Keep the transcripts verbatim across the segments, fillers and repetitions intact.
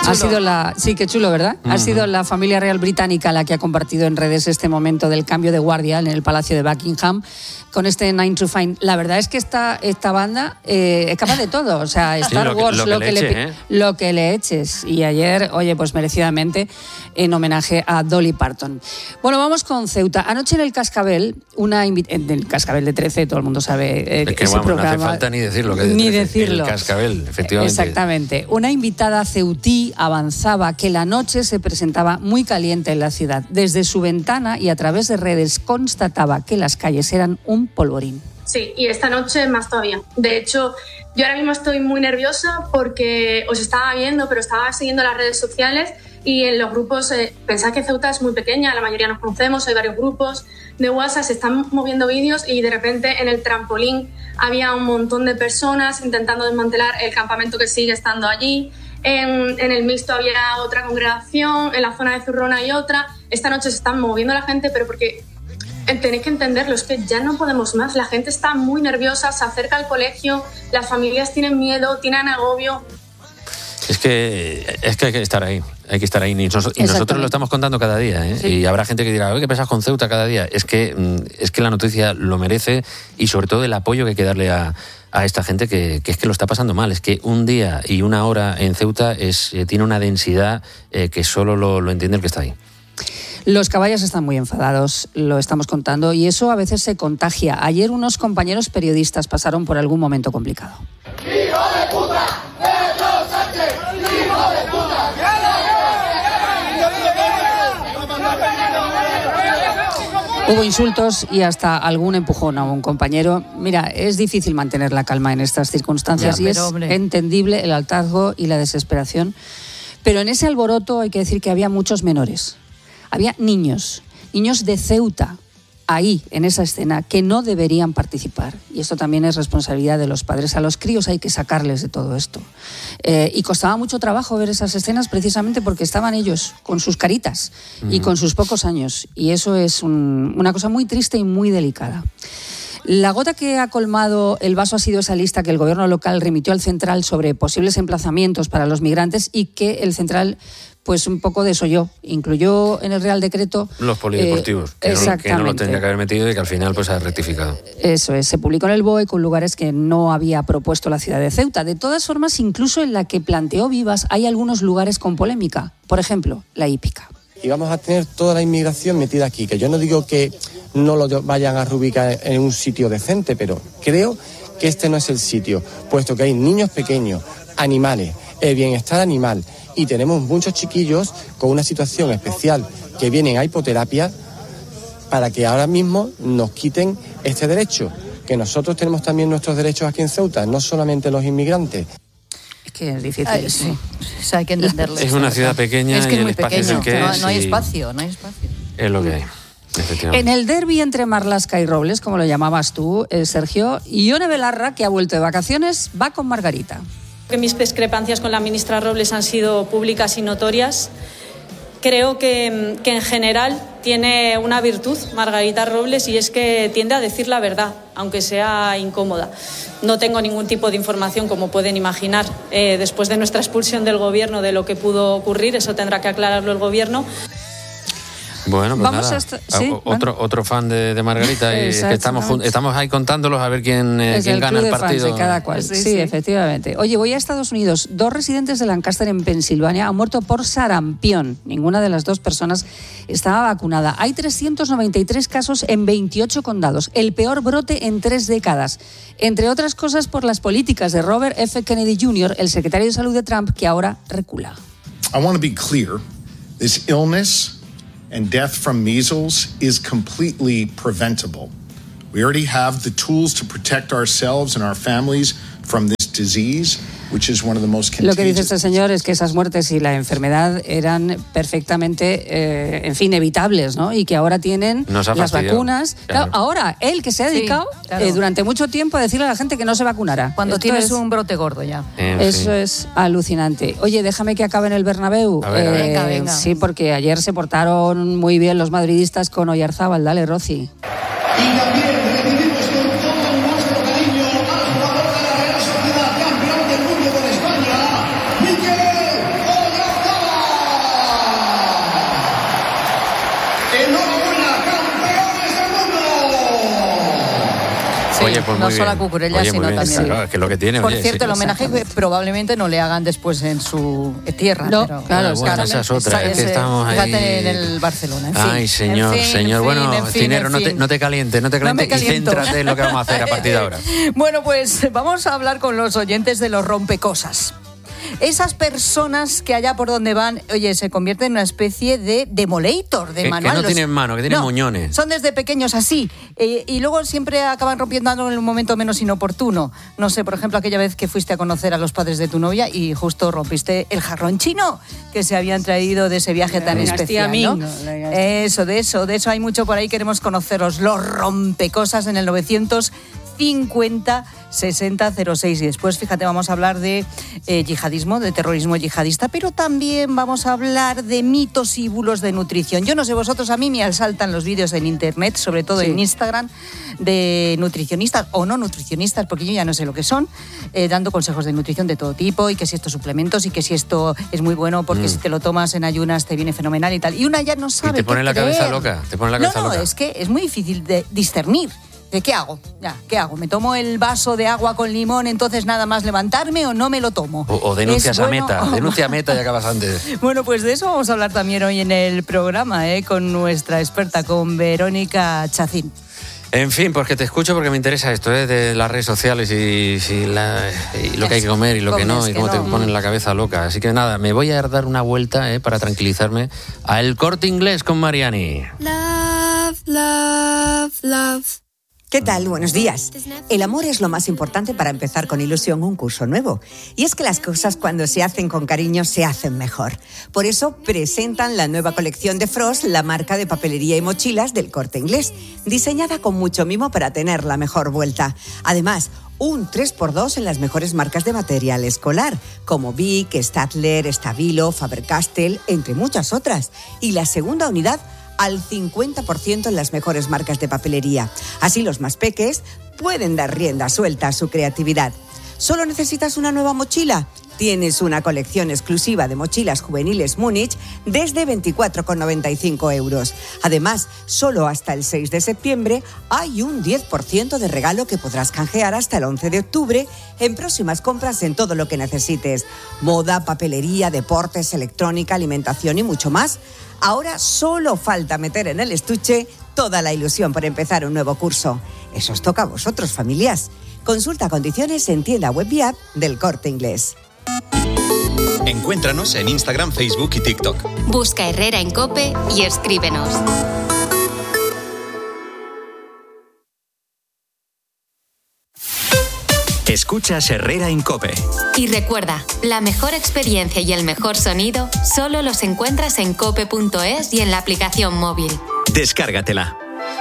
Ha sido la, sí, qué chulo, ¿verdad? Uh-huh. Ha sido la familia real británica la que ha compartido en redes este momento del cambio de guardia en el Palacio de Buckingham con este Nine to Five. La verdad es que esta, esta banda eh, es capaz de todo. O sea, Star sí, lo Wars, que, lo, que lo, que le, eche, le, ¿eh? lo que le eches. Y ayer, oye, pues merecidamente en homenaje a Dolly Parton. Bueno, vamos con Ceuta. Anoche en el Cascabel, una invi- en el Cascabel de trece, todo el mundo sabe eh, es que, ese vamos, programa. No hace falta ni decirlo. Que ni trece, decirlo. El Cascabel, efectivamente. Exactamente. Una invitada ceutí avanzaba que la noche se presentaba muy caliente en la ciudad. Desde su ventana y a través de redes constataba que las calles eran un polvorín. Sí, y esta noche más todavía. De hecho, yo ahora mismo estoy muy nerviosa porque os estaba viendo, pero estaba siguiendo las redes sociales y en los grupos, eh, pensad que Ceuta es muy pequeña, la mayoría nos conocemos, hay varios grupos de WhatsApp, se están moviendo vídeos y de repente en el trampolín había un montón de personas intentando desmantelar el campamento que sigue estando allí. En, en el mixto había otra congregación, en la zona de Zurrona hay otra. Esta noche se están moviendo la gente, pero porque tenéis que entenderlo, es que ya no podemos más. La gente está muy nerviosa, se acerca al colegio, las familias tienen miedo, tienen agobio. Es que, es que hay que estar ahí, hay que estar ahí. Y, nos, y nosotros lo estamos contando cada día, ¿eh? Sí. Y habrá gente que dirá, oye, ¿qué pesas con Ceuta cada día? Es que, es que la noticia lo merece y sobre todo el apoyo que hay que darle a, a esta gente que, que es que lo está pasando mal. Es que un día y una hora en Ceuta es, eh, tiene una densidad eh, que solo lo, lo entiende el que está ahí. Los caballos están muy enfadados, lo estamos contando, y eso a veces se contagia. Ayer unos compañeros periodistas pasaron por algún momento complicado. ¡Hijo de puta! ¡Pedro Sánchez! ¡Hijo de puta! Hubo insultos y hasta algún empujón a un compañero. Mira, es difícil mantener la calma en estas circunstancias ya, y es hombre. entendible el hartazgo y la desesperación. Pero en ese alboroto hay que decir que había muchos menores. Había niños, niños de Ceuta, ahí, en esa escena, que no deberían participar. Y esto también es responsabilidad de los padres. A los críos hay que sacarles de todo esto. Eh, y costaba mucho trabajo ver esas escenas precisamente porque estaban ellos con sus caritas uh-huh. y con sus pocos años. Y eso es un, una cosa muy triste y muy delicada. La gota que ha colmado el vaso ha sido esa lista que el gobierno local remitió al central sobre posibles emplazamientos para los migrantes y que el central pues un poco desoyó. Incluyó en el Real Decreto los polideportivos, eh, que, no, que no lo tendría que haber metido y que al final pues ha rectificado. Eso es, se publicó en el B O E con lugares que no había propuesto la ciudad de Ceuta. De todas formas, incluso en la que planteó Vivas hay algunos lugares con polémica. Por ejemplo, la hípica. Y vamos a tener toda la inmigración metida aquí, que yo no digo que no lo vayan a reubicar en un sitio decente, pero creo que este no es el sitio, puesto que hay niños pequeños, animales, el bienestar animal, y tenemos muchos chiquillos con una situación especial que vienen a hipoterapia para que ahora mismo nos quiten este derecho, que nosotros tenemos también nuestros derechos aquí en Ceuta, no solamente los inmigrantes. Es que es difícil. Ay, sí. O sea, hay que entenderlo. Es una ciudad pequeña es que y es el muy espacio pequeño. es el que no, es. No hay y... espacio, no hay espacio. Es lo que hay. En el derbi entre Marlaska y Robles, como lo llamabas tú, eh, Sergio, Ione Belarra, que ha vuelto de vacaciones, va con Margarita. Que mis discrepancias con la ministra Robles han sido públicas y notorias. Creo que, que en general tiene una virtud Margarita Robles y es que tiende a decir la verdad, aunque sea incómoda. No tengo ningún tipo de información, como pueden imaginar, eh, después de nuestra expulsión del gobierno de lo que pudo ocurrir. Eso tendrá que aclararlo el gobierno. Bueno, pues Vamos nada, hasta, sí, otro, bueno. otro fan de, de Margarita y es que estamos, estamos ahí contándolos a ver quién, eh, quién el gana el de partido. Fans de cada cual. Sí, sí, sí, efectivamente. Oye, voy a Estados Unidos. Dos residentes de Lancaster, en Pensilvania, han muerto por sarampión. Ninguna de las dos personas estaba vacunada. Hay trescientos noventa y tres casos en veintiocho condados, el peor brote en tres décadas. Entre otras cosas por las políticas de Robert F. Kennedy junior, el secretario de Salud de Trump, que ahora recula. I want to be clear. This illness and death from measles is completely preventable. We already have the tools to protect ourselves and our families from this disease, which is one of the most contagious. Lo que dice este señor es que esas muertes y la enfermedad eran perfectamente, eh, en fin, evitables, ¿no? Y que ahora tienen las vacunas. Claro. Claro, ahora, él que se ha dedicado sí, claro. eh, durante mucho tiempo a decirle a la gente que no se vacunara. Cuando Esto tienes es, un brote gordo ya. En eso fin. es alucinante. Oye, déjame que acabe en el Bernabéu. A ver, eh, a ver. Venga, venga. Sí, porque ayer se portaron muy bien los madridistas con Oyarzábal. Dale, Rosy. Y también recibimos con todo nuestro cariño al jugador de la Real Sociedad, campeón del mundo con España, Mikel Oyarzabal. Oye, pues no muy solo bien. a Cucurella, Oye, sino muy bien, también. claro, que es lo que tiene. Por oye, cierto, sí. el homenaje que probablemente no le hagan después en su tierra. No, pero, claro, bueno, claro. esa es otra. Es que Ese- estamos fíjate ahí. en el Barcelona. En fin. Ay, señor, En fin, señor. en Bueno, fin, en fin, Tinero, en no te, fin. no te calientes, no te No me calientes y caliento. céntrate en lo que vamos a hacer a partir de ahora. Bueno, pues vamos a hablar con los oyentes de los rompecosas. Esas personas que allá por donde van, oye, se convierten en una especie de demolator, de Que- manual. que no Los- tienen mano, que tienen No, moñones. Son desde pequeños así. eh, y luego siempre acaban rompiendo algo en un momento menos inoportuno. No sé, por ejemplo, aquella vez que fuiste a conocer a los padres de tu novia y justo rompiste el jarrón chino que se habían traído de ese viaje La tan dinastía especial, ¿no? Ming, la dinastía. Eso, de eso, de eso hay mucho por ahí. Queremos conoceros los rompecosas en el novecientos cincuenta sesenta cero seis. Y después, fíjate, vamos a hablar de eh, yihadismo, de terrorismo yihadista, pero también vamos a hablar de mitos y bulos de nutrición. Yo no sé vosotros, a mí me asaltan los vídeos en internet, sobre todo Sí. en Instagram, de nutricionistas o no nutricionistas, porque yo ya no sé lo que son, eh, dando consejos de nutrición de todo tipo, y que si estos suplementos, y que si esto es muy bueno porque Mm. si te lo tomas en ayunas te viene fenomenal y tal. Y una ya no sabe te pone qué la cabeza creer. loca, te pone la No, cabeza no, loca. es que es muy difícil de discernir. ¿De qué hago? Ya, ¿qué hago? ¿Me tomo el vaso de agua con limón, entonces nada más levantarme, o no me lo tomo? O, o denuncias ¿Es a bueno Meta, o- denuncia a Meta y acabas antes. Bueno, pues de eso vamos a hablar también hoy en el programa, ¿eh? Con nuestra experta, con Verónica Chacín. En fin, pues que te escucho porque me interesa esto, ¿eh? De las redes sociales y, si la- y lo que hay que comer y lo que no, Comes, y que cómo no. te ponen la cabeza loca. Así que nada, me voy a dar una vuelta, ¿eh? Para tranquilizarme a El Corte Inglés con Mariani. Love, love, love. ¿Qué tal? Buenos días. El amor es lo más importante para empezar con ilusión un curso nuevo. Y es que las cosas cuando se hacen con cariño se hacen mejor. Por eso presentan la nueva colección de Frost, la marca de papelería y mochilas del Corte Inglés, diseñada con mucho mimo para tener la mejor vuelta. Además, un tres por dos en las mejores marcas de material escolar, como Bic, Stadler, Stabilo, Faber-Castell, entre muchas otras. Y la segunda unidad al cincuenta por ciento en las mejores marcas de papelería. Así los más peques pueden dar rienda suelta a su creatividad. ¿Solo necesitas una nueva mochila? Tienes una colección exclusiva de mochilas juveniles Múnich desde veinticuatro con noventa y cinco euros. Además, solo hasta el seis de septiembre hay un diez por ciento de regalo que podrás canjear hasta el once de octubre en próximas compras en todo lo que necesites. Moda, papelería, deportes, electrónica, alimentación y mucho más. Ahora solo falta meter en el estuche toda la ilusión por empezar un nuevo curso. Eso os toca a vosotros, familias. Consulta condiciones en tienda web y app del Corte Inglés. Encuéntranos en Instagram, Facebook y TikTok. Busca Herrera en COPE y escríbenos. Escuchas Herrera en COPE. Y recuerda, la mejor experiencia y el mejor sonido solo los encuentras en cope punto es y en la aplicación móvil. Descárgatela.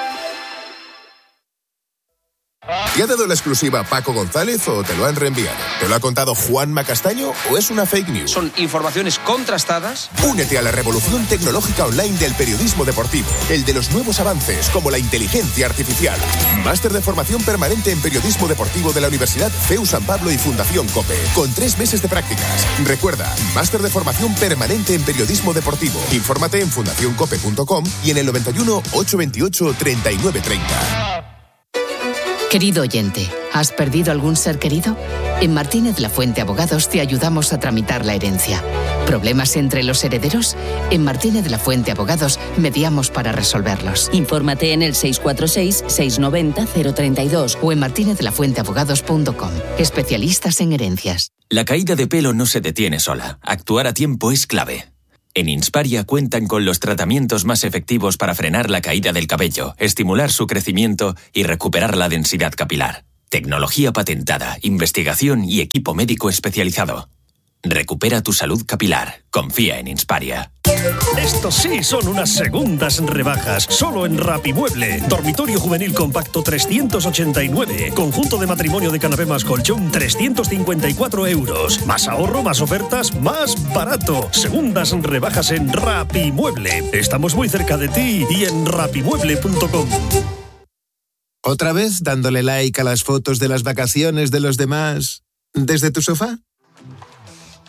¿Te ha dado la exclusiva Paco González o te lo han reenviado? ¿Te lo ha contado Juanma Castaño o es una fake news? Son informaciones contrastadas. Únete a la revolución tecnológica online del periodismo deportivo, el de los nuevos avances como la inteligencia artificial. Máster de formación permanente en periodismo deportivo de la Universidad C E U San Pablo y Fundación COPE, con tres meses de prácticas. Recuerda, máster de formación permanente en periodismo deportivo. Infórmate en fundación cope punto com y en el noventa y uno, ochocientos veintiocho, treinta y nueve treinta. Querido oyente, ¿has perdido algún ser querido? En Martínez La Fuente Abogados te ayudamos a tramitar la herencia. ¿Problemas entre los herederos? En Martínez La Fuente Abogados mediamos para resolverlos. Infórmate en el seis cuatro seis, seis nueve cero, cero tres dos o en martinez la fuente abogados punto com. Especialistas en herencias. La caída de pelo no se detiene sola. Actuar a tiempo es clave. En Insparia cuentan con los tratamientos más efectivos para frenar la caída del cabello, estimular su crecimiento y recuperar la densidad capilar. Tecnología patentada, investigación y equipo médico especializado. Recupera tu salud capilar. Confía en Insparia. Estos sí son unas segundas rebajas, solo en Rapimueble. Dormitorio juvenil compacto trescientos ochenta y nueve. Conjunto de matrimonio de canapé más colchón trescientos cincuenta y cuatro euros. Más ahorro, más ofertas, más barato. Segundas rebajas en Rapimueble. Estamos muy cerca de ti y en rapimueble punto com. ¿Otra vez dándole like a las fotos de las vacaciones de los demás desde tu sofá?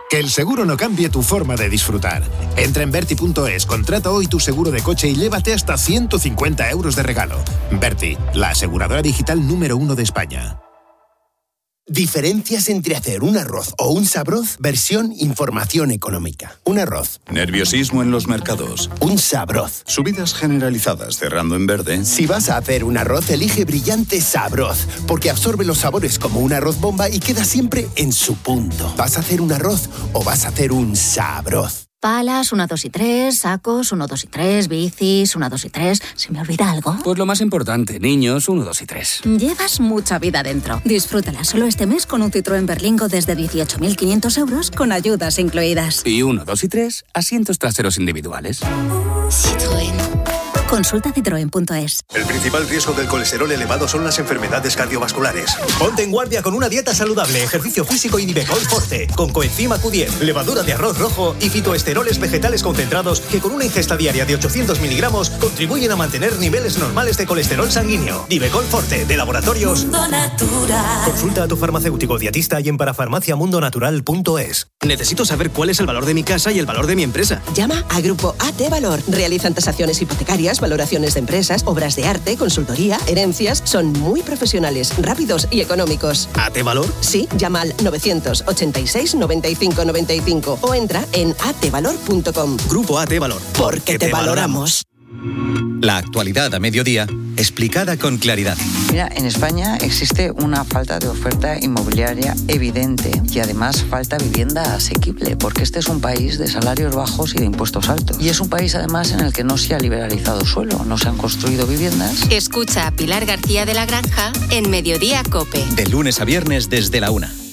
Que el seguro no cambie tu forma de disfrutar. Entra en Berti punto es, contrata hoy tu seguro de coche y llévate hasta ciento cincuenta euros de regalo. Berti, la aseguradora digital número uno de España. Diferencias entre hacer un arroz o un sabroz, versión información económica. Un arroz. Nerviosismo en los mercados. Un sabroz. Subidas generalizadas cerrando en verde. Si vas a hacer un arroz, elige Brillante Sabroz, porque absorbe los sabores como un arroz bomba y queda siempre en su punto. ¿Vas a hacer un arroz o vas a hacer un sabroz? Palas, una, dos y tres, sacos, uno, dos y tres, bicis, una, dos y tres. ¿Se me olvida algo? Pues lo más importante, niños, uno, dos y tres. Llevas mucha vida dentro. Disfrútala solo este mes con un Citroën Berlingo desde dieciocho mil quinientos euros con ayudas incluidas. Y uno, dos y tres, asientos traseros individuales. Citroën. Consulta citroen punto es. El principal riesgo del colesterol elevado son las enfermedades cardiovasculares. Ponte en guardia con una dieta saludable, ejercicio físico y Nivecol Forte, con coenzima Q diez, levadura de arroz rojo y fitoesteroles vegetales concentrados que con una ingesta diaria de ochocientos miligramos contribuyen a mantener niveles normales de colesterol sanguíneo. Nivecol Forte, de Laboratorios Mundo Natural. Consulta a tu farmacéutico dietista y en parafarmaciamundonatural punto es. Necesito saber cuál es el valor de mi casa y el valor de mi empresa. Llama a Grupo A T Valor. Realizan tasaciones hipotecarias, valoraciones de empresas, obras de arte, consultoría, herencias. Son muy profesionales, rápidos y económicos. ¿A T Valor? Sí, llama al novecientos ochenta y seis noventa y cinco noventa y cinco o entra en a t valor punto com. Grupo A T Valor. Porque te valoramos. La actualidad a mediodía, explicada con claridad. Mira, en España existe una falta de oferta inmobiliaria evidente y además falta vivienda asequible, porque este es un país de salarios bajos y de impuestos altos. Y es un país además en el que no se ha liberalizado suelo, no se han construido viviendas. Escucha a Pilar García de la Granja en Mediodía COPE. De lunes a viernes desde la una.